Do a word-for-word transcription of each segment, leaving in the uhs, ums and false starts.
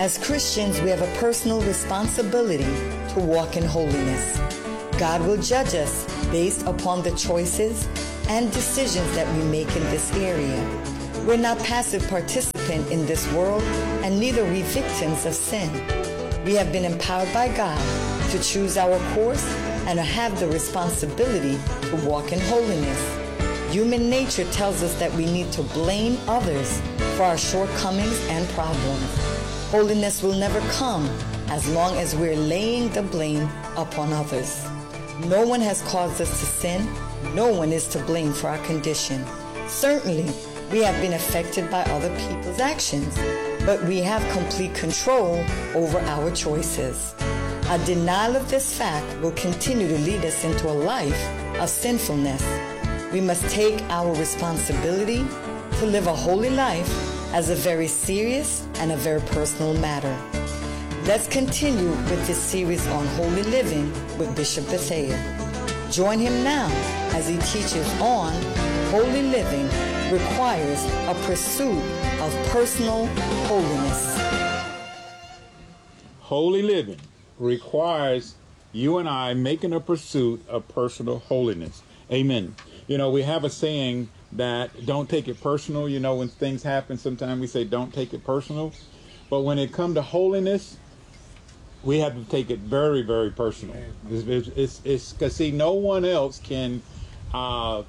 As Christians, we have a personal responsibility to walk in holiness. God will judge us based upon the choices and decisions that we make in this area. We're not passive participants in this world, and neither are we victims of sin. We have been empowered by God to choose our course and have the responsibility to walk in holiness. Human nature tells us that we need to blame others for our shortcomings and problems. Holiness will never come as long as we're laying the blame upon others. No one has caused us to sin. No one is to blame for our condition. Certainly, we have been affected by other people's actions, but we have complete control over our choices. A denial of this fact will continue to lead us into a life of sinfulness. We must take our responsibility to live a holy life as a very serious and a very personal matter. Let's continue with this series on holy living with Bishop Bethea. Join him now as he teaches on holy living requires a pursuit of personal holiness. Holy living requires you and I making a pursuit of personal holiness. Amen. You know, we have a saying that don't take it personal. You know, when things happen, sometimes we say don't take it personal. But when it comes to holiness, we have to take it very, very personal. It's it's it's because see, no one else can uh,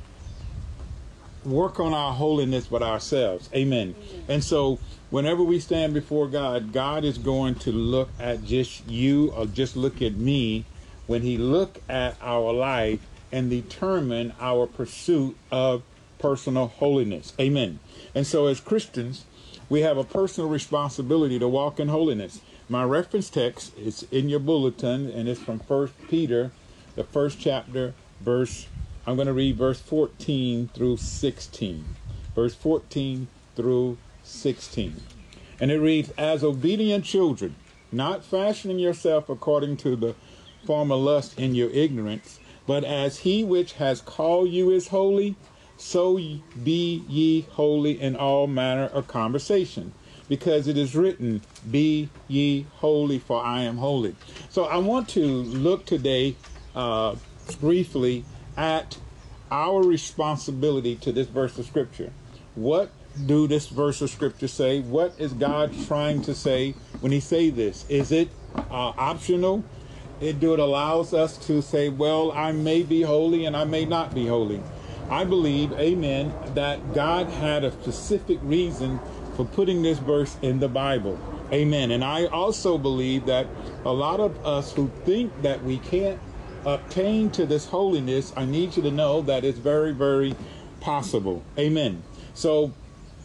work on our holiness but ourselves. Amen. And so whenever we stand before God, God is going to look at just you or just look at me when he look at our life and determine our pursuit of personal holiness. Amen. And so as Christians, we have a personal responsibility to walk in holiness. My reference text is in your bulletin, and it's from First Peter, the first chapter, verse, I'm going to read verse fourteen through sixteen. Verse fourteen through sixteen. And it reads, as obedient children, not fashioning yourself according to the former lust in your ignorance, but as he which has called you is holy, so be ye holy in all manner of conversation, because it is written, be ye holy, for I am holy. So I want to look today uh, briefly at our responsibility to this verse of Scripture. What do this verse of Scripture say? What is God trying to say when he say this? Is it uh, optional? It do it allows us to say, well, I may be holy and I may not be holy. I believe, amen, that God had a specific reason for putting this verse in the Bible. Amen. And I also believe that a lot of us who think that we can't obtain to this holiness, I need you to know that it's very, very possible. Amen. So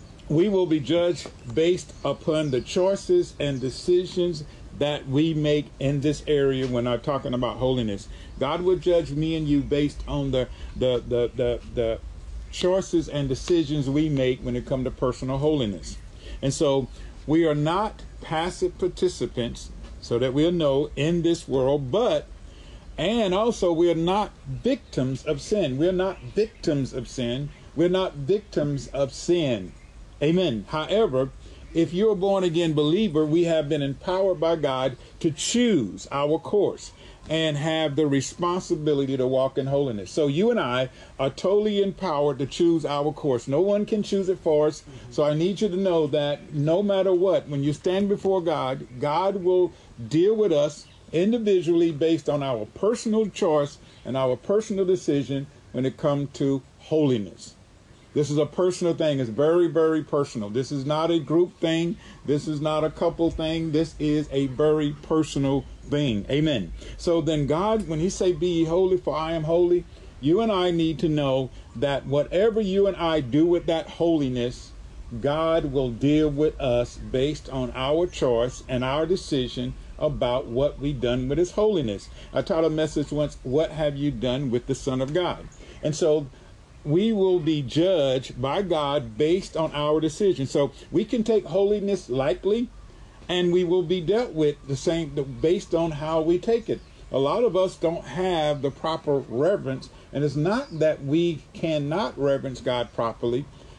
we will be judged based upon the choices and decisions that we make in this area when I'm talking about holiness. God will judge me and you based on the the the the, the choices and decisions we make when it comes to personal holiness. And so we are not passive participants, so that we'll know, in this world, but and also we are not victims of sin. We're not victims of sin. We're not victims of sin. Amen. However, if you're a born-again believer, we have been empowered by God to choose our course and have the responsibility to walk in holiness. So you and I are totally empowered to choose our course. No one can choose it for us. So I need you to know that no matter what, when you stand before God, God will deal with us individually based on our personal choice and our personal decision when it comes to holiness. This is a personal thing. It's very, very personal. This is not a group thing. This is not a couple thing. This is a very personal thing. Amen. So then God, when he say, be ye holy, for I am holy, you and I need to know that whatever you and I do with that holiness, God will deal with us based on our choice and our decision about what we've done with his holiness. I taught a message once, what have you done with the Son of God? And so we will be judged by God based on our decision. So we can take holiness lightly, and we will be dealt with the same based on how we take it. A lot of us don't have the proper reverence, and it's not that we cannot reverence God properly.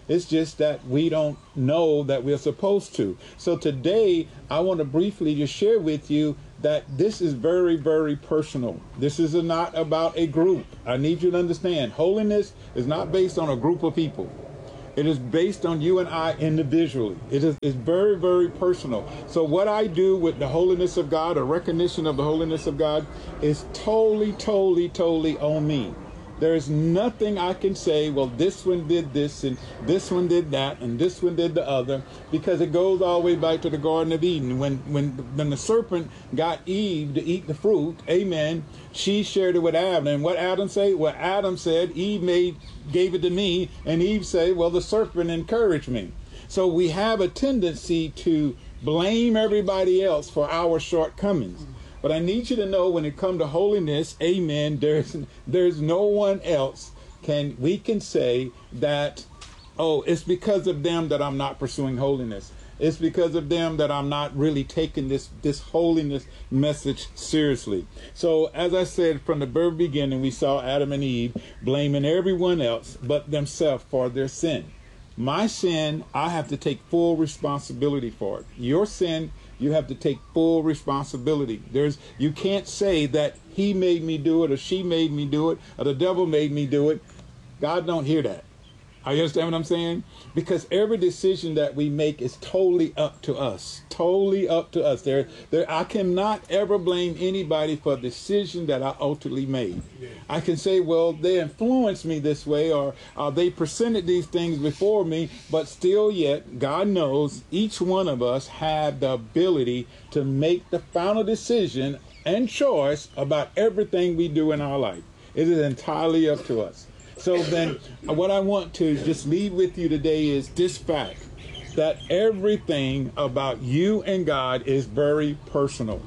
It's just that we don't know that we're supposed to. So today, I want to briefly just share with you that this is very, very personal. This is not about a group. I need you to understand, holiness is not based on a group of people. It is based on you and I individually. It is it's very, very personal. So what I do with the holiness of God, a recognition of the holiness of God, is totally, totally, totally on me. There is nothing I can say, well, this one did this, and this one did that, and this one did the other, because it goes all the way back to the Garden of Eden. When when, when the serpent got Eve to eat the fruit, amen, she shared it with Adam. And what Adam said? Well, Adam said, Eve made, gave it to me, and Eve said, well, the serpent encouraged me. So we have a tendency to blame everybody else for our shortcomings. But I need you to know, when it comes to holiness, amen, there's there's no one else can we can say that, oh, it's because of them that I'm not pursuing holiness. It's because of them that I'm not really taking this, this holiness message seriously. So as I said, from the very beginning, we saw Adam and Eve blaming everyone else but themselves for their sin. My sin, I have to take full responsibility for it. Your sin, you have to take full responsibility. There's, you can't say that he made me do it, or she made me do it, or the devil made me do it. God don't hear that. Are you understand what I'm saying? Because every decision that we make is totally up to us. Totally up to us. There, there. I cannot ever blame anybody for a decision that I ultimately made. Yeah. I can say, well, they influenced me this way, or uh, they presented these things before me, but still yet, God knows each one of us have the ability to make the final decision and choice about everything we do in our life. It is entirely up to us. So then what I want to just leave with you today is this fact, that everything about you and God is very personal.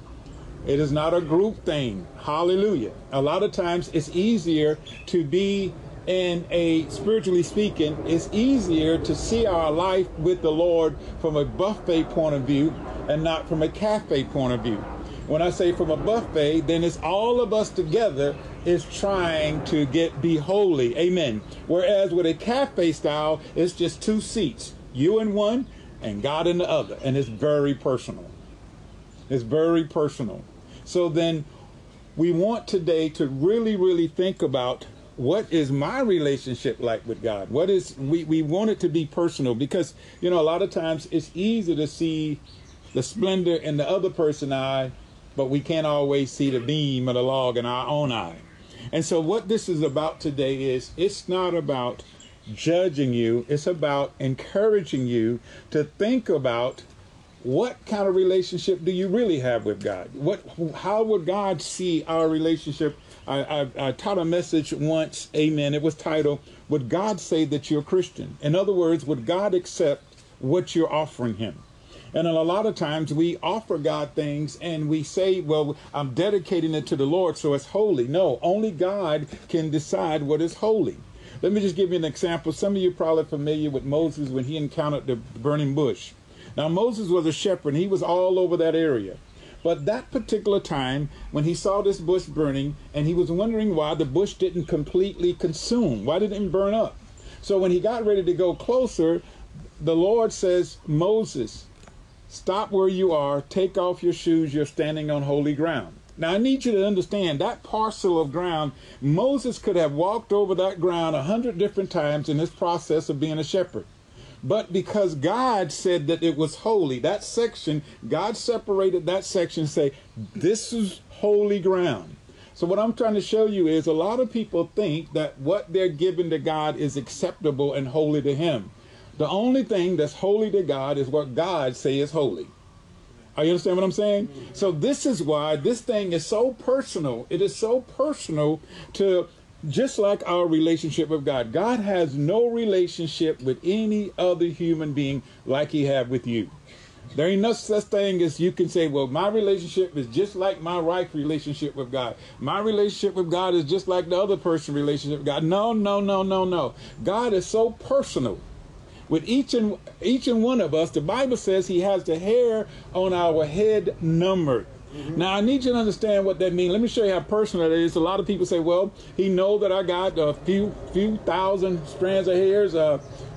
It is not a group thing. Hallelujah. A lot of times it's easier to be in a, spiritually speaking, it's easier to see our life with the Lord from a buffet point of view and not from a cafe point of view. When I say from a buffet, then it's all of us together is trying to get be holy. Amen. Whereas with a cafe style, it's just two seats, you in one and God in the other. And it's very personal. It's very personal. So then we want today to really, really think about, what is my relationship like with God? What is, we, we want it to be personal, because, you know, a lot of times it's easy to see the splendor in the other person's eye, but we can't always see the beam or the log in our own eye. And so what this is about today is, it's not about judging you. It's about encouraging you to think about, what kind of relationship do you really have with God? What, how would God see our relationship? I, I, I taught a message once, amen. It was titled, would God say that you're a Christian? In other words, would God accept what you're offering him? And a lot of times we offer God things and we say, well, I'm dedicating it to the Lord, so it's holy. No, only God can decide what is holy. Let me just give you an example. Some of you are probably familiar with Moses when he encountered the burning bush. Now, Moses was a shepherd, and he was all over that area. But that particular time, when he saw this bush burning, and he was wondering why the bush didn't completely consume, why didn't it burn up? So when he got ready to go closer, the Lord says, Moses, stop where you are, take off your shoes, you're standing on holy ground. Now, I need you to understand that parcel of ground, Moses could have walked over that ground a hundred different times in this process of being a shepherd. But because God said that it was holy, that section, God separated that section and say, this is holy ground. So what I'm trying to show you is, a lot of people think that what they're giving to God is acceptable and holy to him. The only thing that's holy to God is what God say is holy. Are you understand what I'm saying? So this is why this thing is so personal. It is so personal to, just like our relationship with God. God has no relationship with any other human being like he have with you. There ain't no such thing as you can say, well, my relationship is just like my wife's relationship with God. My relationship with God is just like the other person's relationship with God. No, no, no, no, no. God is so personal with each and each and one of us. The Bible says he has the hair on our head numbered. Mm-hmm. Now, I need you to understand what that means. Let me show you how personal it is. A lot of people say, well, he knows that I got a few few thousand strands of hairs, uh,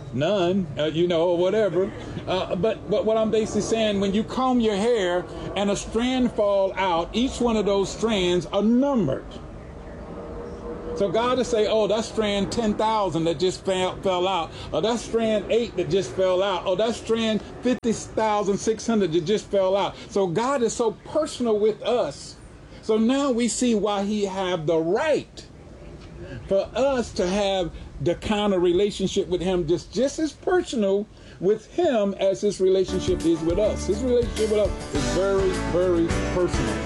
None, uh, you know, or whatever. Uh, but but what I'm basically saying, when you comb your hair and a strand fall out, each one of those strands are numbered. So God will say, oh, that's strand ten thousand that just fell, fell out. Or that's strand eight that just fell out. Or that's strand fifty thousand six hundred that just fell out. So God is so personal with us. So now we see why he have the right for us to have the kind of relationship with him just, just as personal with him as his relationship is with us. His relationship with us is very, very personal.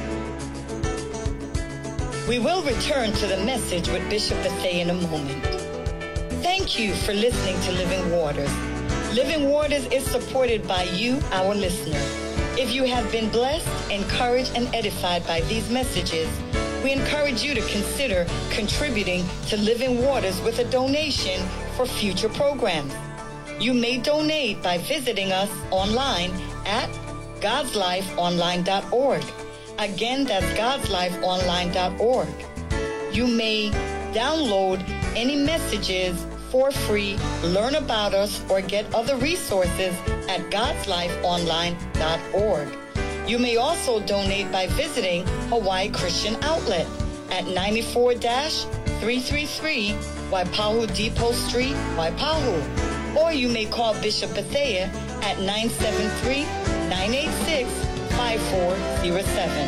We will return to the message with Bishop Bethea in a moment. Thank you for listening to Living Waters. Living Waters is supported by you, our listener. If you have been blessed, encouraged, and edified by these messages, we encourage you to consider contributing to Living Waters with a donation for future programs. You may donate by visiting us online at gods life online dot org. Again, that's gods life online dot org. You may download any messages for free, learn about us, or get other resources at gods life online dot org. You may also donate by visiting Hawaii Christian Outlet at ninety-four three thirty-three Waipahu Depot Street, Waipahu. Or you may call Bishop Bethea at nine seven three, nine eight six, five four zero seven.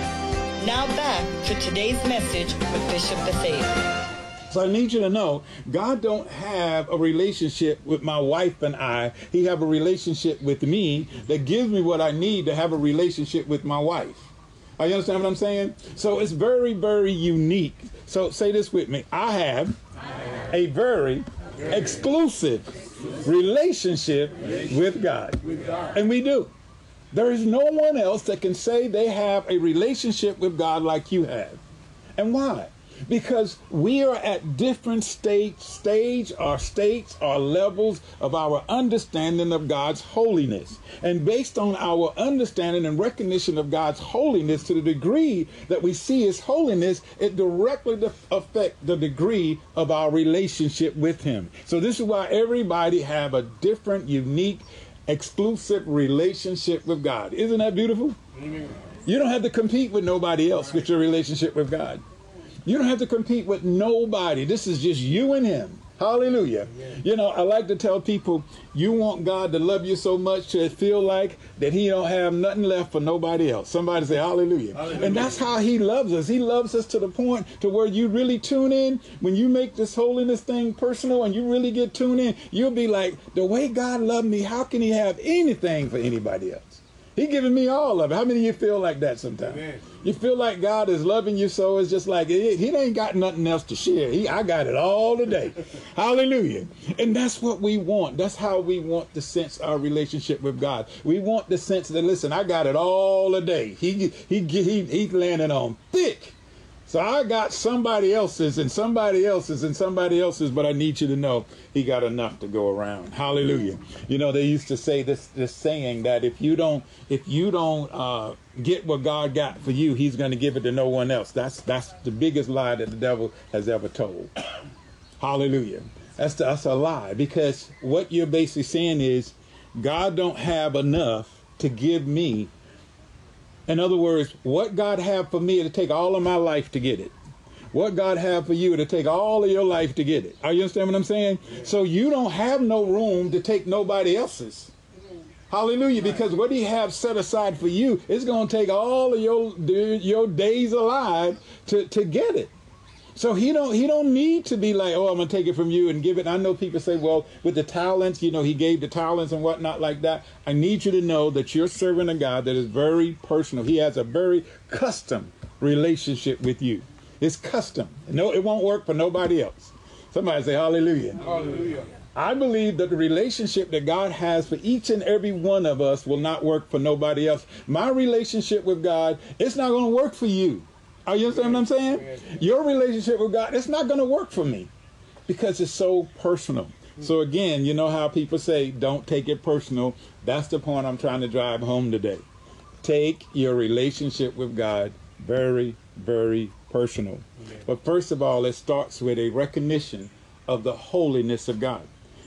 Now back to today's message with Bishop Bethea. So I need you to know, God don't have a relationship with my wife and I. He have a relationship with me that gives me what I need to have a relationship with my wife. Are you understand what I'm saying? So it's very, very unique. So say this with me. I have a very exclusive relationship with God. And we do. There is no one else that can say they have a relationship with God like you have. And why? Because we are at different state, stage or states or levels of our understanding of God's holiness. And based on our understanding and recognition of God's holiness, to the degree that we see his holiness, it directly affects the degree of our relationship with him. So this is why everybody have a different, unique, exclusive relationship with God. Isn't that beautiful? Amen. You don't have to compete with nobody else with your relationship with God. You don't have to compete with nobody. This is just you and him. Hallelujah. Amen. You know, I like to tell people, you want God to love you so much to feel like that he don't have nothing left for nobody else. Somebody say hallelujah. Hallelujah. And that's how he loves us. He loves us to the point to where you really tune in. When you make this holiness thing personal and you really get tuned in, you'll be like, the way God loved me, how can he have anything for anybody else? He giving me all of it. How many of you feel like that sometimes? Amen. You feel like God is loving you so it's just like, he, he ain't got nothing else to share. He, I got it all today. Hallelujah. And that's what we want. That's how we want to sense our relationship with God. We want the sense that, listen, I got it all today. He, he, he, he landing on thick. So I got somebody else's and somebody else's and somebody else's, but I need you to know he got enough to go around. Hallelujah. You know, they used to say this, this saying that if you don't, if you don't uh, get what God got for you, he's going to give it to no one else. That's that's the biggest lie that the devil has ever told. Hallelujah. That's, that's a lie, because what you're basically saying is God don't have enough to give me. In other words, what God have for me, it'll take all of my life to get it. What God have for you, it'll take all of your life to get it. Are you understand what I'm saying? Yeah. So you don't have no room to take nobody else's. Hallelujah. Because what he have set aside for you, it's going to take all of your, your days alive to, to get it. So he don't he don't need to be like, oh, I'm going to take it from you and give it. I know people say, well, with the talents, you know, he gave the talents and whatnot like that. I need you to know that you're serving a God that is very personal. He has a very custom relationship with you. It's custom. No, it won't work for nobody else. Somebody say hallelujah. Hallelujah. I believe that the relationship that God has for each and every one of us will not work for nobody else. My relationship with God, it's not going to work for you. Are you understand what I'm saying? Your relationship with God, it's not going to work for me because it's so personal. So again, you know how people say, don't take it personal. That's the point I'm trying to drive home today. Take your relationship with God very, very personal. But first of all, it starts with a recognition of the holiness of God.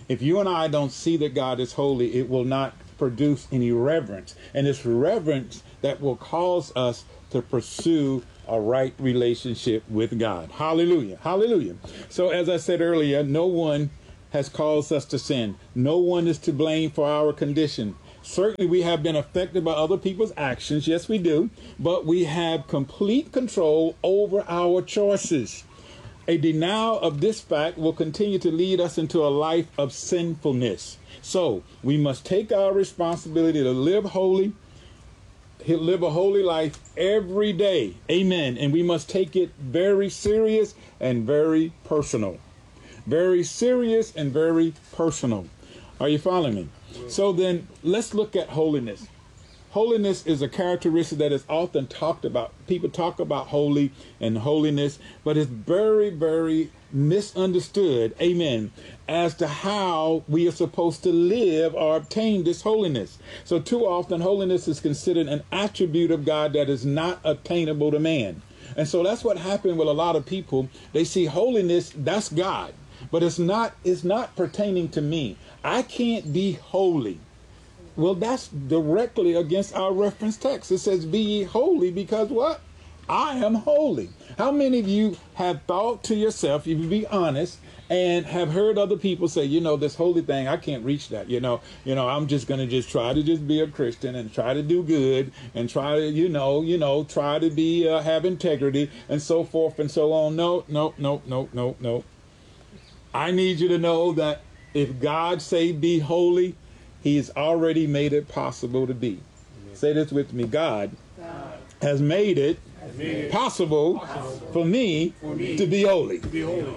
If you and I don't see that God is holy, it will not produce any reverence. And it's reverence that will cause us to pursue a right relationship with God. Hallelujah. Hallelujah. So as I said earlier, no one has caused us to sin. No one is to blame for our condition. Certainly we have been affected by other people's actions. Yes, we do. But we have complete control over our choices. A denial of this fact will continue to lead us into a life of sinfulness. So we must take our responsibility to live holy, live a holy life every day. Amen. And we must take it very serious and very personal. Very serious and very personal. Are you following me? So then let's look at holiness. Holiness is a characteristic that is often talked about. People talk about holy and holiness, but it's very, very misunderstood, amen, as to how we are supposed to live or obtain this holiness. So too often holiness is considered an attribute of God that is not attainable to man. And so that's what happened with a lot of people. They see holiness, that's God, but it's not, it's not pertaining to me. I can't be holy. Well, that's directly against our reference text. It says, be ye holy because what? I am holy. How many of you have thought to yourself, if you be honest, and have heard other people say, you know, this holy thing, I can't reach that. You know, you know, I'm just going to just try to just be a Christian and try to do good and try to, you know, you know, try to be, uh, have integrity and so forth and so on. No, no, no, no, no, no. I need you to know that if God say be holy, He's already made it possible to be. Amen. Say this with me. God, God has made it, has made it possible, possible for, me for me to be holy. To be holy.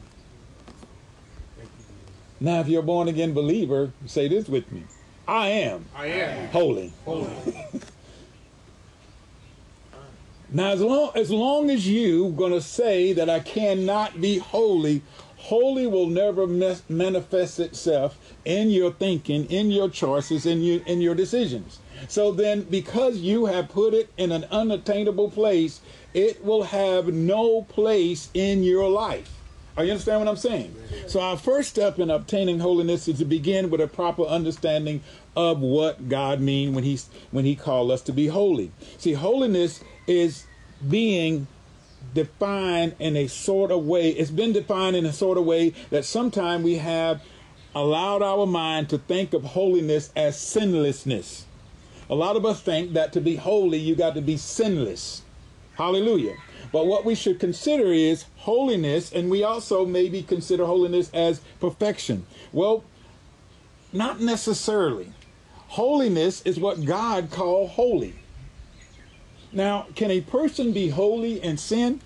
Now, if you're a born again believer, say this with me. I am, I am holy. holy. Now, as long, as long as you're going to say that I cannot be holy, holy will never mes- manifest itself in your thinking, in your choices, in your, in your decisions. So then, because you have put it in an unattainable place, it will have no place in your life. Are you understand what I'm saying? So our first step in obtaining holiness is to begin with a proper understanding of what God means when He when He called us to be holy. See, holiness is being defined in a sort of way. It's been defined in a sort of way that sometimes we have allowed our mind to think of holiness as sinlessness. A lot of us think that to be holy, you got to be sinless. Hallelujah. But what we should consider is holiness, and we also maybe consider holiness as perfection. Well, not necessarily. Holiness is what God called holy. Now, can a person be holy and sin?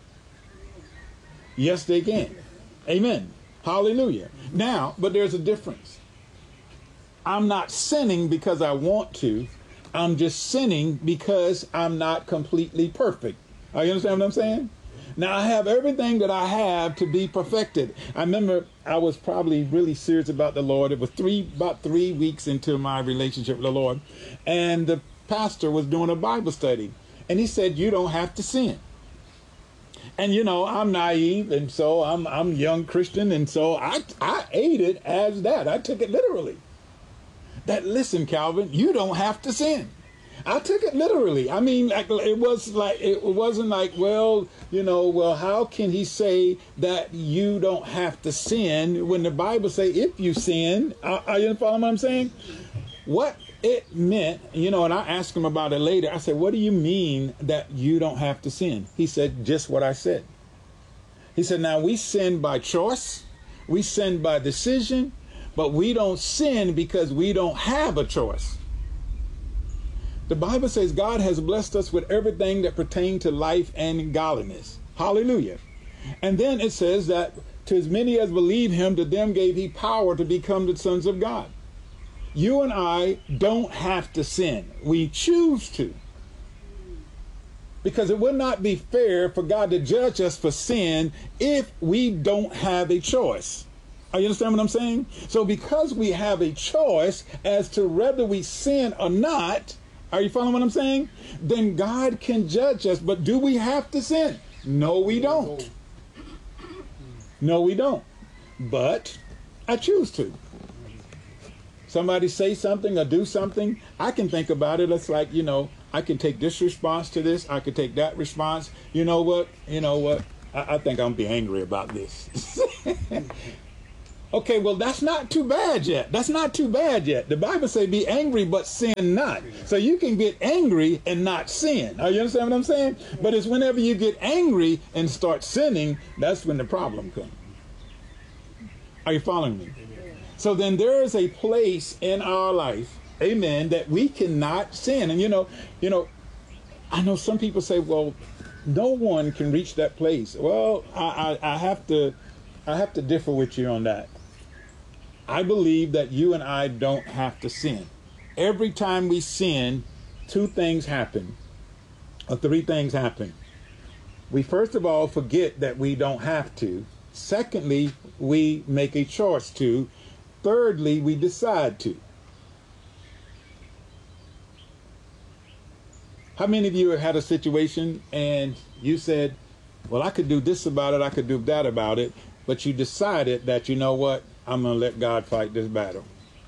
Yes, they can. Amen. Hallelujah. Now, but there's a difference. I'm not sinning because I want to. I'm just sinning because I'm not completely perfect. Are you understand what I'm saying? Now, I have everything that I have to be perfected. I remember I was probably really serious about the Lord. It was three, about three weeks into my relationship with the Lord. And the pastor was doing a Bible study. And he said, you don't have to sin. And, you know, I'm naive. And so I'm I'm a young Christian. And so I, I ate it as that. I took it literally. That, listen, Calvin, you don't have to sin. I took it literally. I mean, like, it was like, it wasn't like, well, you know, well, how can he say that you don't have to sin when the Bible say if you sin? Are, are you following what I'm saying? What it meant, you know, and I asked him about it later. I said, what do you mean that you don't have to sin? He said, just what I said. He said, now we sin by choice. We sin by decision, but we don't sin because we don't have a choice. The Bible says God has blessed us with everything that pertains to life and godliness. Hallelujah. And then it says that to as many as believe him, to them gave he power to become the sons of God. You and I don't have to sin. We choose to. Because it would not be fair for God to judge us for sin if we don't have a choice. Are you understand what I'm saying? So because we have a choice as to whether we sin or not, are you following what I'm saying? Then God can judge us. But do we have to sin? No, we don't. No, we don't. But I choose to. Somebody say something or do something, I can think about it. It's like, you know, I can take this response to this. I can take that response. You know what? You know what? I, I think I'm going to be angry about this. Okay, well, that's not too bad yet. That's not too bad yet. The Bible says be angry, but sin not. So you can get angry and not sin. Are you understand what I'm saying? But it's whenever you get angry and start sinning, that's when the problem comes. Are you following me? So then there is a place in our life, amen, that we cannot sin. And you know, you know, I know some people say, well, no one can reach that place. Well, I, I, I have to, I have to differ with you on that. I believe that you and I don't have to sin. Every time we sin, two things happen, or three things happen. We first of all forget that we don't have to. Secondly, we make a choice to. Thirdly, we decide to. How many of you have had a situation and you said, well, I could do this about it, I could do that about it, but you decided that, you know what, I'm going to let God fight this battle.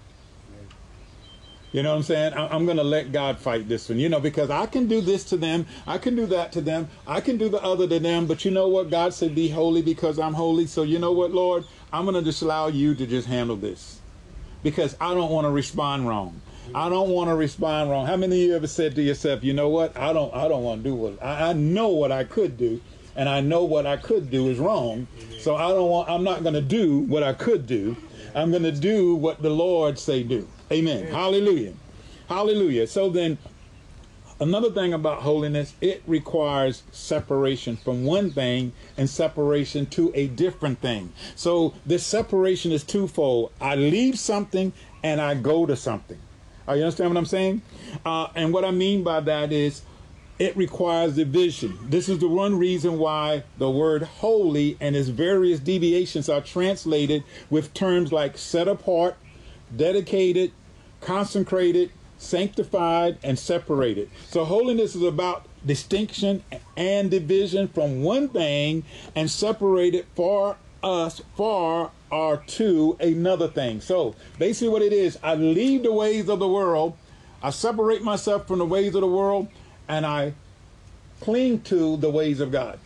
You know what I'm saying? I'm going to let God fight this one, you know, because I can do this to them. I can do that to them. I can do the other to them. But you know what? God said, be holy because I'm holy. So you know what, Lord? I'm going to just allow you to just handle this because I don't want to respond wrong. I don't want to respond wrong. How many of you ever said to yourself, you know what? I don't I don't want to do what I, I know what I could do. And I know what I could do is wrong. So I don't want, I'm not going to do what I could do. I'm going to do what the Lord say do. Amen. Hallelujah. Hallelujah. So then another thing about holiness, it requires separation from one thing and separation to a different thing. So this separation is twofold. I leave something and I go to something. Are you understand what I'm saying? Uh, and what I mean by that is, it requires division. This is the one reason why the word holy and its various deviations are translated with terms like set apart, dedicated, consecrated, sanctified, and separated. So holiness is about distinction and division from one thing and separated for us for or to another thing. So basically what it is, I leave the ways of the world, I separate myself from the ways of the world, and I cling to the ways of God.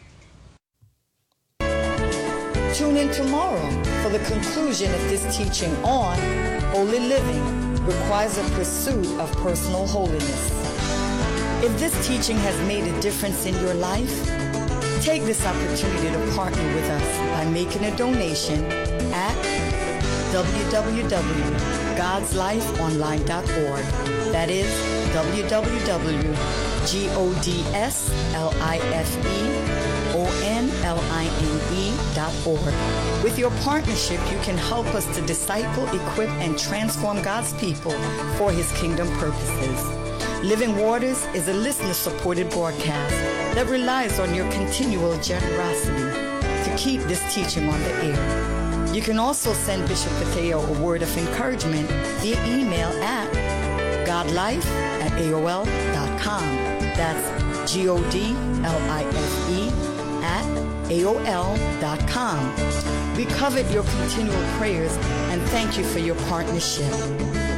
Tune in tomorrow for the conclusion of this teaching on holy living requires a pursuit of personal holiness. If this teaching has made a difference in your life, take this opportunity to partner with us by making a donation at w w w dot gods life online dot org. That is w w w dot gods life online dot org. With your partnership, you can help us to disciple, equip, and transform God's people for His kingdom purposes. Living Waters is a listener-supported broadcast that relies on your continual generosity to keep this teaching on the air. You can also send Bishop Patheo a word of encouragement via email at godlife at A O L dot com. That's G O D L I F E at A O L dot com. We covet your continual prayers and thank you for your partnership.